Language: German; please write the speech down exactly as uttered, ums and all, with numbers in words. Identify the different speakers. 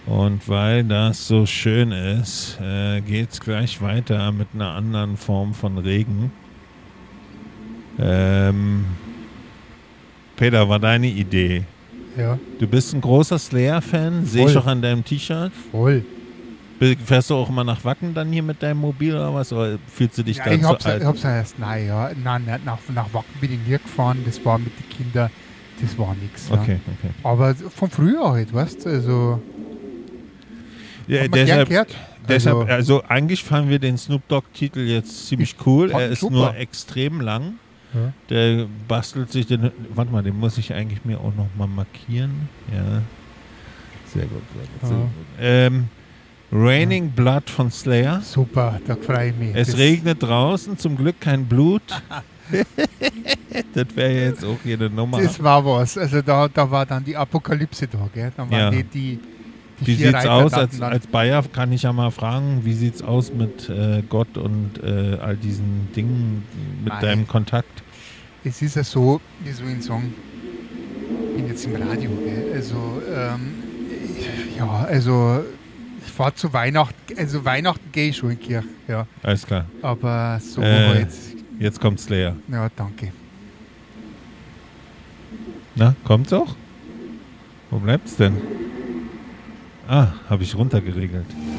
Speaker 1: Und weil das so schön ist, äh, geht es gleich weiter mit einer anderen Form von Regen. Ähm, Peter, war deine Idee.
Speaker 2: Ja.
Speaker 1: Du bist ein großer Slayer-Fan, sehe ich
Speaker 2: Voll.
Speaker 1: auch an deinem T-Shirt.
Speaker 2: Voll.
Speaker 1: Be- Fährst du auch immer nach Wacken dann hier mit deinem Mobil oder was? Oder fühlst du dich
Speaker 2: Ja,
Speaker 1: dann
Speaker 2: ich
Speaker 1: zu
Speaker 2: hab's,
Speaker 1: alt?
Speaker 2: ich hab's erst, nein, ja, nein, nicht, nach, nach Wacken bin ich nie gefahren, das war mit den Kindern, das war nichts. Ja.
Speaker 1: Okay, okay.
Speaker 2: Aber von früher halt, weißt du, also,
Speaker 1: Ja,
Speaker 2: hat man gern
Speaker 1: deshalb,
Speaker 2: gehört.
Speaker 1: deshalb,
Speaker 2: Also,
Speaker 1: also eigentlich fanden wir den Snoop Dogg-Titel jetzt ziemlich
Speaker 2: Ich
Speaker 1: cool.
Speaker 2: fand
Speaker 1: Er
Speaker 2: ihn
Speaker 1: ist
Speaker 2: super.
Speaker 1: nur extrem lang.
Speaker 2: ja.
Speaker 1: Der bastelt sich den. Warte mal, den muss ich eigentlich mir auch nochmal markieren. Ja. Sehr gut, sehr gut. Sehr
Speaker 2: Ja.
Speaker 1: gut. Ähm, Raining Blood von Slayer.
Speaker 2: Super, da freue ich mich.
Speaker 1: Es
Speaker 2: Das-
Speaker 1: regnet draußen, zum Glück kein Blut. Das wäre jetzt auch jede Nummer.
Speaker 2: Das war was. Also da, da war dann die Apokalypse da, gell? Dann waren
Speaker 1: Ja.
Speaker 2: die, die, die
Speaker 1: Wie
Speaker 2: vier
Speaker 1: sieht's
Speaker 2: Reiter
Speaker 1: aus?
Speaker 2: dann-
Speaker 1: Als, als Bayer kann ich ja mal fragen, wie sieht's aus mit äh, Gott und äh, all diesen Dingen, mit
Speaker 2: Nein.
Speaker 1: deinem Kontakt?
Speaker 2: Es ist ja so, wie soll ich sagen, ich bin jetzt im Radio, gell? Also, ähm, ich, ja, also ich fahre zu Weihnachten, also Weihnachten gehe ich schon in die Kirche, ja.
Speaker 1: Alles klar.
Speaker 2: Aber so
Speaker 1: Äh.
Speaker 2: halt,
Speaker 1: Jetzt kommt Slayer.
Speaker 2: ja, danke.
Speaker 1: Na, kommt's auch? Wo bleibt's denn? Ah, habe ich runtergeregelt.